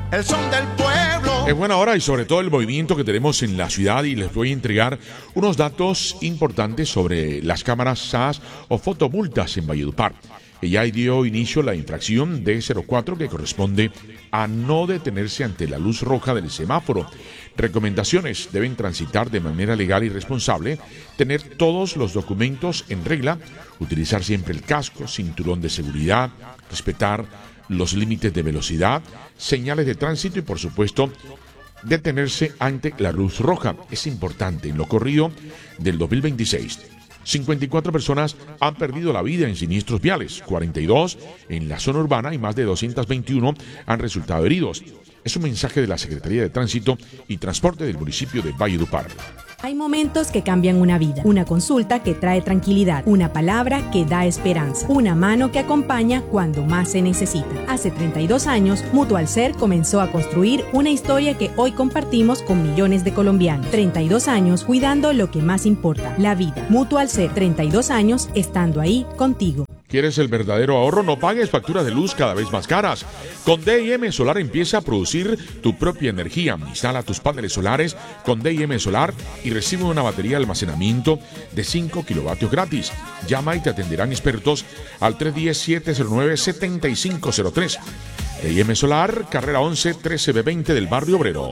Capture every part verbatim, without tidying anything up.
el son del pueblo. Es buena hora y sobre todo el movimiento que tenemos en la ciudad, y les voy a entregar unos datos importantes sobre las cámaras S A S o fotomultas en Valledupar. Ya dio inicio la infracción D cero cuatro, que corresponde a no detenerse ante la luz roja del semáforo. Recomendaciones: deben transitar de manera legal y responsable, tener todos los documentos en regla, utilizar siempre el casco, cinturón de seguridad, respetar los límites de velocidad, señales de tránsito y, por supuesto, detenerse ante la luz roja. Es importante. En lo corrido del dos mil veintiséis, cincuenta y cuatro personas han perdido la vida en siniestros viales, cuarenta y dos en la zona urbana y más de doscientos veintiuno han resultado heridos. Es un mensaje de la Secretaría de Tránsito y Transporte del municipio de Valledupar. Hay momentos que cambian una vida, una consulta que trae tranquilidad, una palabra que da esperanza, una mano que acompaña cuando más se necesita. Hace treinta y dos años, Mutualser comenzó a construir una historia que hoy compartimos con millones de colombianos. treinta y dos años cuidando lo que más importa, la vida. Mutualser, treinta y dos años estando ahí contigo. ¿Quieres el verdadero ahorro? No pagues facturas de luz cada vez más caras. Con D I M Solar empieza a producir tu propia energía. Instala tus paneles solares con D I M Solar y recibe una batería de almacenamiento de cinco kilovatios gratis. Llama y te atenderán expertos al tres uno cero, siete cero nueve, siete cinco cero tres. D I M Solar, carrera once, trece B veinte del Barrio Obrero.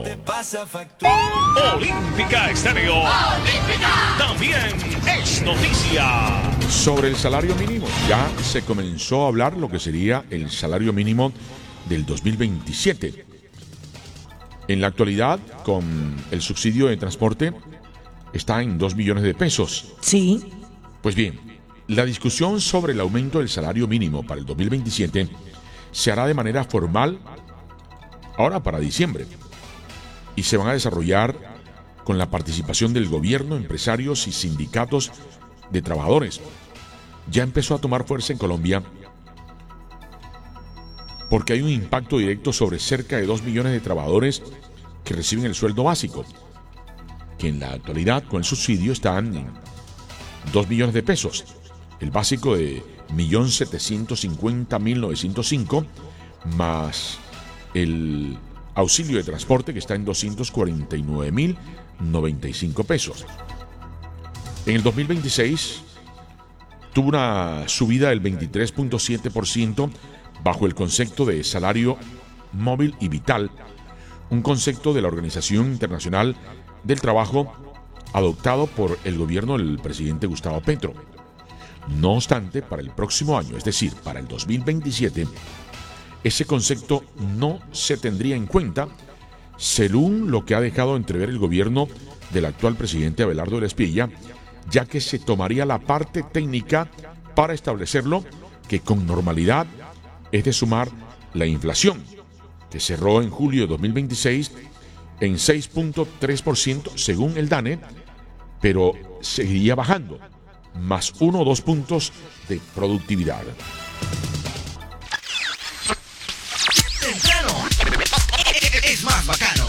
Olímpica Estéreo. Olímpica. También es noticia. Sobre el salario mínimo, ya se comenzó a hablar lo que sería el salario mínimo del dos mil veintisiete. En la actualidad, con el subsidio de transporte, está en dos millones de pesos. Sí. Pues bien, la discusión sobre el aumento del salario mínimo para el dos mil veintisiete se hará de manera formal ahora para diciembre y se van a desarrollar con la participación del gobierno, empresarios y sindicatos de trabajadores. Ya empezó a tomar fuerza en Colombia porque hay un impacto directo sobre cerca de dos millones de trabajadores que reciben el sueldo básico, que en la actualidad con el subsidio están en dos millones de pesos. El básico de un millón setecientos cincuenta mil novecientos cinco más el auxilio de transporte, que está en doscientos cuarenta y nueve mil noventa y cinco pesos. En el dos mil veintiséis tuvo una subida del veintitrés punto siete por ciento bajo el concepto de salario móvil y vital, un concepto de la Organización Internacional del Trabajo adoptado por el gobierno del presidente Gustavo Petro. No obstante, para el próximo año, es decir, para el dos mil veintisiete, ese concepto no se tendría en cuenta, según lo que ha dejado entrever el gobierno del actual presidente Abelardo de la Espriella, ya que se tomaría la parte técnica para establecerlo, que con normalidad es de sumar la inflación, que cerró en julio de dos mil veintiséis en seis punto tres por ciento según el DANE, pero seguiría bajando, más uno o dos puntos de productividad. Temprano es más bacano.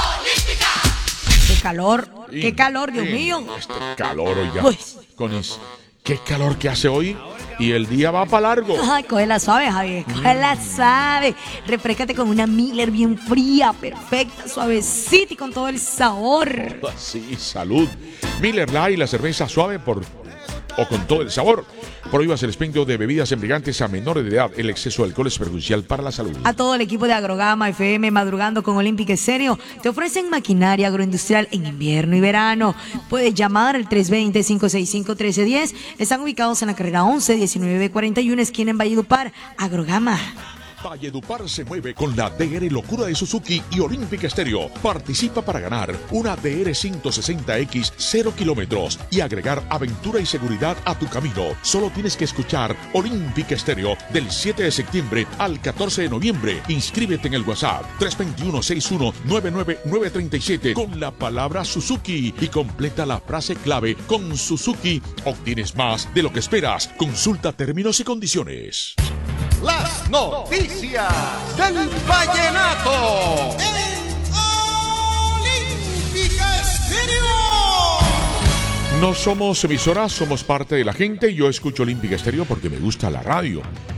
Qué calor, Sí, qué calor, Dios sí, mío. Este calor, oiga. Uy. Con es, qué calor que hace hoy y el día va para largo. Ay, cógela suave, Javier, cógela suave. Refrescate con una Miller bien fría, perfecta, suavecita y con todo el sabor. Sí, salud. Miller Lite, la cerveza suave por o con todo el sabor. Prohíbas el expendio de bebidas embriagantes a menores de edad. El exceso de alcohol es perjudicial para la salud. A todo el equipo de Agrogama F M Madrugando con Olímpica Estéreo te ofrecen maquinaria agroindustrial en invierno y verano. Puedes llamar al tres dos cero, cinco seis cinco, uno tres uno cero. Están ubicados en la carrera once, diecinueve cuarenta y uno, esquina en Valledupar. Agrogama. Valledupar se mueve con la D R Locura de Suzuki y Olímpica Estéreo. Participa para ganar una D R ciento sesenta X cero kilómetros y agregar aventura y seguridad a tu camino. Solo tienes que escuchar Olímpica Estéreo del siete de septiembre al catorce de noviembre. Inscríbete en el WhatsApp tres dos uno, seis uno nueve nueve nueve tres siete con la palabra Suzuki y completa la frase clave con Suzuki. Obtienes más de lo que esperas. Consulta términos y condiciones. Las noticias del vallenato en Olímpica Estéreo. No somos emisoras, somos parte de la gente. Yo escucho Olímpica Estéreo porque me gusta la radio.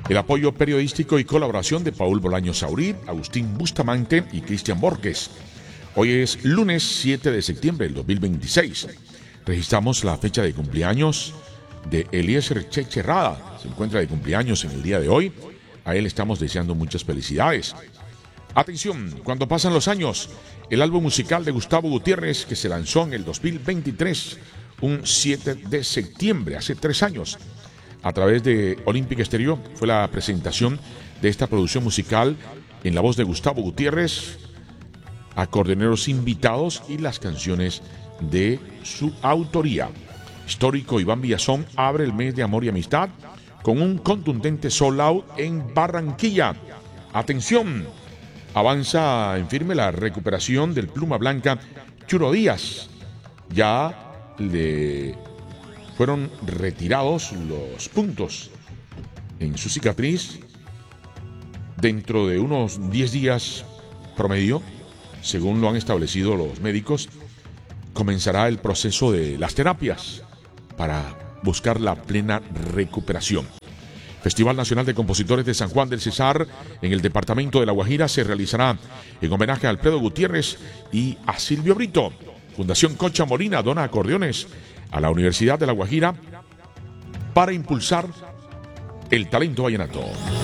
El apoyo periodístico y colaboración de Paul Bolaño Saurit, Agustín Bustamante y Cristian Borges. Hoy es lunes siete de septiembre del dos mil veintiséis. Registramos la fecha de cumpleaños de Eliezer Cheche Rada. Se encuentra de cumpleaños en el día de hoy. A él estamos deseando muchas felicidades. Atención, cuando pasan los años, el álbum musical de Gustavo Gutiérrez, que se lanzó en el dos mil veintitrés, un siete de septiembre, hace tres años, a través de Olympic Stereo, fue la presentación de esta producción musical en la voz de Gustavo Gutiérrez, acordeoneros invitados y las canciones de su autoría. Histórico Iván Villazón abre el mes de amor y amistad con un contundente sold out en Barranquilla. Atención, avanza en firme la recuperación del pluma blanca Churo Díaz. Ya le fueron retirados los puntos en su cicatriz. Dentro de unos diez días promedio, según lo han establecido los médicos, comenzará el proceso de las terapias para buscar la plena recuperación. Festival Nacional de Compositores de San Juan del Cesar en el departamento de La Guajira se realizará en homenaje a Alfredo Gutiérrez y a Silvio Brito. Fundación Concha Molina dona acordeones a la Universidad de La Guajira para impulsar el talento vallenato.